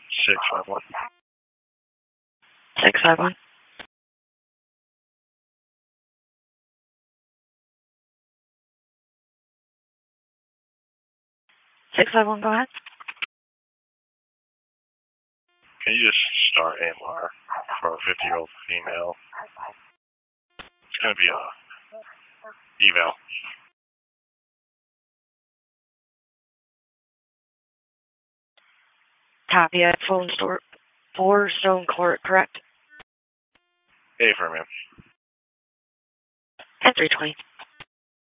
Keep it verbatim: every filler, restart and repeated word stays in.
six five one. six five one. six five one, go ahead. Can you just start A M R for a fifty-year-old female? It's going to be a eval. Copy at phone store four Stone Court, correct? A for ma'am. At three twenty.